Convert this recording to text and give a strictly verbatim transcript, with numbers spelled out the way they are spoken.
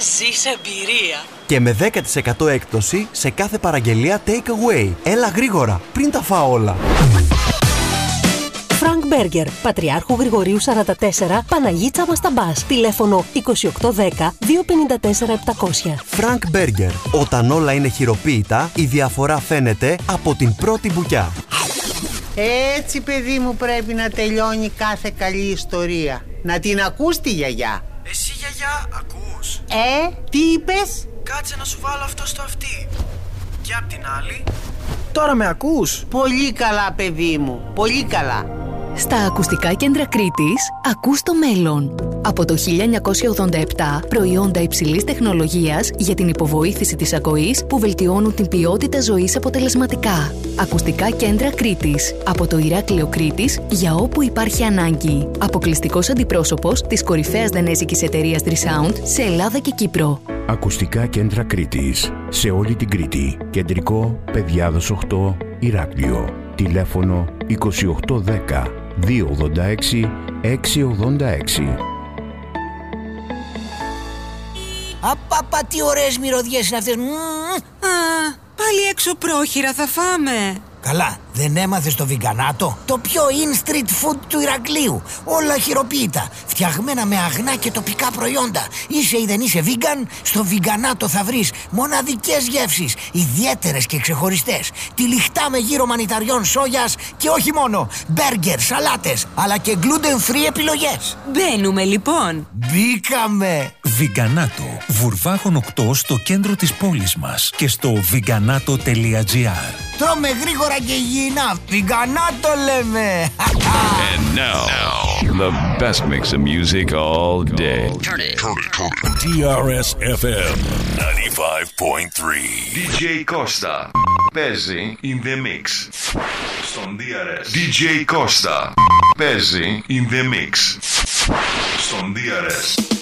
Ζεις εμπειρία. Και με δέκα τοις εκατό έκπτωση σε κάθε παραγγελία take away. Έλα γρήγορα, πριν τα φάω όλα. Frank Burger, Πατριάρχου Γρηγορίου σαράντα τέσσερα, Παναγίτσα Μασταμπάς. Τηλέφωνο είκοσι οκτώ δέκα δύο πενήντα τέσσερα επτακόσια. Frank Burger. Όταν όλα είναι χειροποίητα, η διαφορά φαίνεται από την πρώτη μπουκιά. Έτσι, παιδί μου, πρέπει να τελειώνει κάθε καλή ιστορία. Να την ακούς τη γιαγιά. Εσύ, γιαγιά, ακούς? Ε, τι είπες? Κάτσε να σου βάλω αυτό στο αυτί. Και απ' την άλλη. Τώρα με ακούς? Πολύ καλά, παιδί μου, πολύ καλά. Στα ακουστικά κέντρα Κρήτης, ακούς το μέλλον. Από το χίλια εννιακόσια ηδομήντα επτά, προϊόντα υψηλής τεχνολογίας για την υποβοήθηση της ακοής που βελτιώνουν την ποιότητα ζωής αποτελεσματικά. Ακουστικά κέντρα Κρήτης. Από το Ηράκλειο Κρήτης για όπου υπάρχει ανάγκη. Αποκλειστικός αντιπρόσωπος της κορυφαίας δανέζικης εταιρείας Trisound σε Ελλάδα και Κύπρο. Ακουστικά κέντρα Κρήτης. Σε όλη την Κρήτη. Κεντρικό, Παιδιάδος οκτώ, Ηράκλειο. Τηλέφωνο είκοσι οκτώ δέκα δύο ογδόντα έξι έξι ογδόντα έξι. Απαπα, τι ωραίες μυρωδιές είναι αυτές. Α, πάλι έξω πρόχειρα θα φάμε. Καλά, δεν έμαθες το βιγκανάτο? Το πιο in street food του Ηρακλείου. Όλα χειροποίητα, φτιαγμένα με αγνά και τοπικά προϊόντα. Είσαι ή δεν είσαι vegan, στο βιγκανάτο θα βρεις μοναδικές γεύσεις, ιδιαίτερες και ξεχωριστές. Τυλιχτά με γύρο μανιταριών σόγιας και όχι μόνο. Μπέργκερ, σαλάτες, αλλά και gluten free επιλογές. Μπαίνουμε λοιπόν. Μπήκαμε. Βιγκανάτο, Βουρβάχων οκτώ στο κέντρο της πόλης μας και στο βιγκανάτο τελεία τζι άρ. Τρώμε γρήγορα και υγιεινά. Βιγκανάτο λέμε. And now, now, the best mix of music all day. Turn it. Turn it, turn it. τι αρ ες εφ εμ ninety-five point three. ντι τζέι Costa παίζει in the mix. Στον ντι αρ ες. ντι τζέι Costa παίζει in the mix. Στον ντι αρ ες.